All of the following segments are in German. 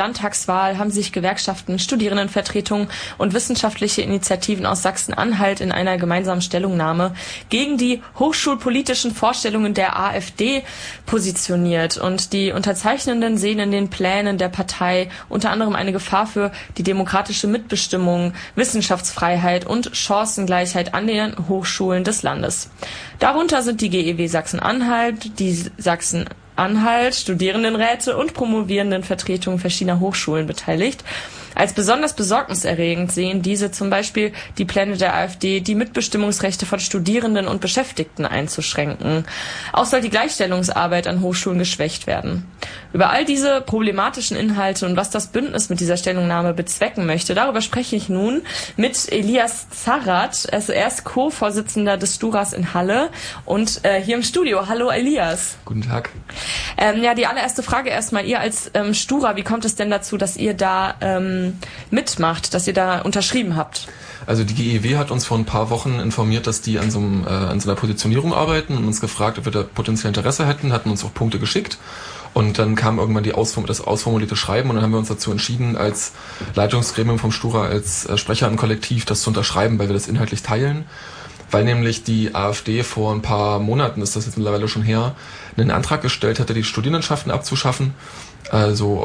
Landtagswahl haben sich Gewerkschaften, Studierendenvertretungen und wissenschaftliche Initiativen aus Sachsen-Anhalt in einer gemeinsamen Stellungnahme gegen die hochschulpolitischen Vorstellungen der AfD positioniert. Und die Unterzeichnenden sehen in den Plänen der Partei unter anderem eine Gefahr für die demokratische Mitbestimmung, Wissenschaftsfreiheit und Chancengleichheit an den Hochschulen des Landes. Darunter sind die GEW Sachsen-Anhalt, die Sachsen-Anhalt, Studierendenräte und Promovierendenvertretungen verschiedener Hochschulen beteiligt. Als besonders besorgniserregend sehen diese zum Beispiel die Pläne der AfD, die Mitbestimmungsrechte von Studierenden und Beschäftigten einzuschränken. Auch soll die Gleichstellungsarbeit an Hochschulen geschwächt werden. Über all diese problematischen Inhalte und was das Bündnis mit dieser Stellungnahme bezwecken möchte, darüber spreche ich nun mit Elias Zarrat. Also er ist Co-Vorsitzender des Sturas in Halle und hier im Studio. Hallo Elias. Guten Tag. Die allererste Frage erstmal, ihr als Stura, wie kommt es denn dazu, dass ihr da mitmacht, dass ihr da unterschrieben habt? Also die GEW hat uns vor ein paar Wochen informiert, dass die an so einer Positionierung arbeiten und uns gefragt, ob wir da potenziell Interesse hätten, hatten uns auch Punkte geschickt. Und dann kam irgendwann das ausformulierte Schreiben und dann haben wir uns dazu entschieden, als Leitungsgremium vom Stura, als Sprecher im Kollektiv, das zu unterschreiben, weil wir das inhaltlich teilen. Weil nämlich die AfD vor ein paar Monaten, ist das jetzt mittlerweile schon her, einen Antrag gestellt hatte, die Studierendenschaften abzuschaffen. Also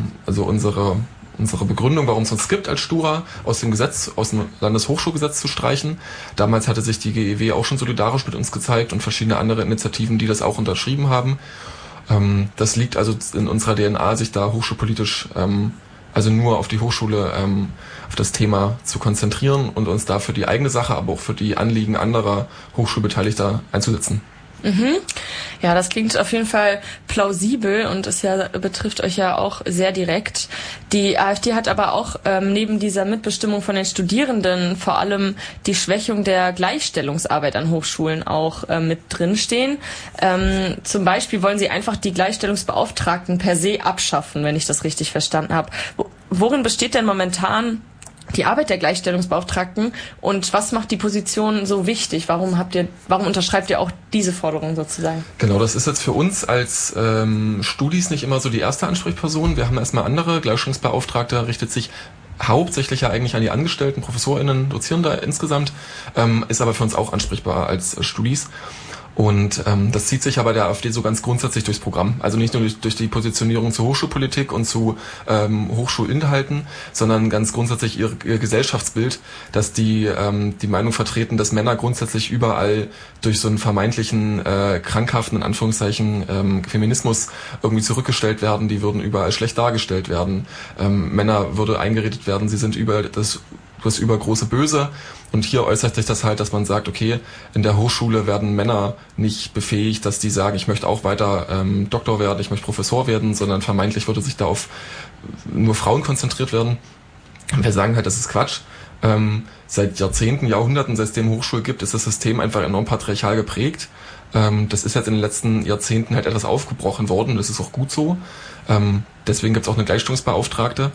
unsere Begründung, warum es uns gibt als Stura, aus dem Landeshochschulgesetz zu streichen. Damals hatte sich die GEW auch schon solidarisch mit uns gezeigt und verschiedene andere Initiativen, die das auch unterschrieben haben. Das liegt also in unserer DNA, sich da hochschulpolitisch, also nur auf die Hochschule, auf das Thema zu konzentrieren und uns da für die eigene Sache, aber auch für die Anliegen anderer Hochschulbeteiligter einzusetzen. Mhm. Ja, das klingt auf jeden Fall plausibel und es betrifft euch ja auch sehr direkt. Die AfD hat aber auch neben dieser Mitbestimmung von den Studierenden vor allem die Schwächung der Gleichstellungsarbeit an Hochschulen auch mit drinstehen. Zum Beispiel wollen sie einfach die Gleichstellungsbeauftragten per se abschaffen, wenn ich das richtig verstanden habe. Worin besteht denn momentan die Arbeit der Gleichstellungsbeauftragten und was macht die Position so wichtig? Warum unterschreibt ihr auch diese Forderung sozusagen? Genau, das ist jetzt für uns als Studis nicht immer so die erste Ansprechperson. Wir haben erstmal andere. Gleichstellungsbeauftragter richtet sich hauptsächlich ja eigentlich an die Angestellten, ProfessorInnen, Dozierende insgesamt, ist aber für uns auch ansprechbar als Studis. Und das zieht sich aber der AfD so ganz grundsätzlich durchs Programm. Also nicht nur durch die Positionierung zur Hochschulpolitik und zu Hochschulinhalten, sondern ganz grundsätzlich ihr Gesellschaftsbild, dass die Meinung vertreten, dass Männer grundsätzlich überall durch so einen vermeintlichen krankhaften, in Anführungszeichen, Feminismus irgendwie zurückgestellt werden. Die würden überall schlecht dargestellt werden. Männer würde eingeredet werden, sie sind das übergroße Böse. Und hier äußert sich das halt, dass man sagt, okay, in der Hochschule werden Männer nicht befähigt, dass die sagen, ich möchte auch weiter Doktor werden, ich möchte Professor werden, sondern vermeintlich würde sich da auf nur Frauen konzentriert werden. Und wir sagen halt, das ist Quatsch. Seit Jahrzehnten, Jahrhunderten, seit es dem Hochschul gibt, ist das System einfach enorm patriarchal geprägt. Das ist jetzt in den letzten Jahrzehnten halt etwas aufgebrochen worden, das ist auch gut so. Deswegen gibt es auch eine Gleichstellungsbeauftragte,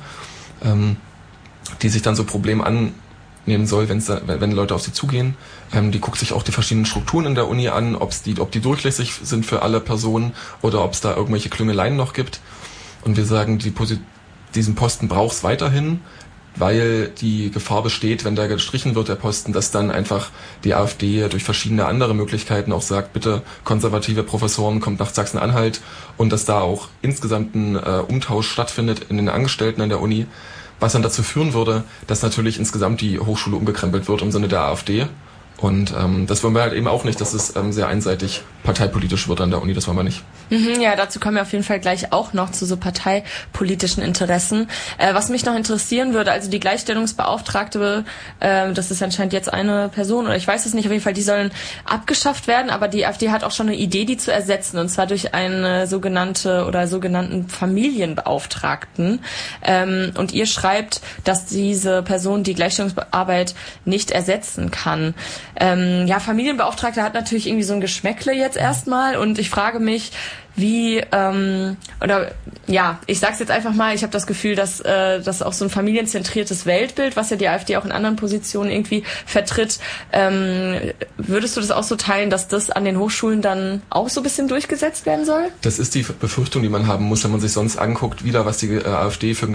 die sich dann so Probleme annehmen soll, wenn Leute auf sie zugehen. Die guckt sich auch die verschiedenen Strukturen in der Uni an, ob die durchlässig sind für alle Personen oder ob es da irgendwelche Klüngeleien noch gibt. Und wir sagen, diesen Posten braucht es weiterhin, weil die Gefahr besteht, wenn da gestrichen wird, der Posten, dass dann einfach die AfD durch verschiedene andere Möglichkeiten auch sagt, bitte konservative Professoren, kommt nach Sachsen-Anhalt und dass da auch insgesamt ein Umtausch stattfindet in den Angestellten an der Uni, was dann dazu führen würde, dass natürlich insgesamt die Hochschule umgekrempelt wird im Sinne der AfD. Und das wollen wir halt eben auch nicht, dass es sehr einseitig parteipolitisch wird an der Uni, das wollen wir nicht. Ja, dazu kommen wir auf jeden Fall gleich auch noch zu so parteipolitischen Interessen. Was mich noch interessieren würde, also die Gleichstellungsbeauftragte, das ist anscheinend jetzt eine Person, oder ich weiß es nicht, auf jeden Fall, die sollen abgeschafft werden, aber die AfD hat auch schon eine Idee, die zu ersetzen, und zwar durch eine sogenannten Familienbeauftragten. Und ihr schreibt, dass diese Person die Gleichstellungsarbeit nicht ersetzen kann. Familienbeauftragter hat natürlich irgendwie so ein Geschmäckle jetzt erstmal, und ich frage mich, ich sag's jetzt einfach mal, ich habe das Gefühl, dass das auch so ein familienzentriertes Weltbild, was ja die AfD auch in anderen Positionen irgendwie vertritt, würdest du das auch so teilen, dass das an den Hochschulen dann auch so ein bisschen durchgesetzt werden soll? Das ist die Befürchtung, die man haben muss, wenn man sich sonst anguckt, wieder was die AfD für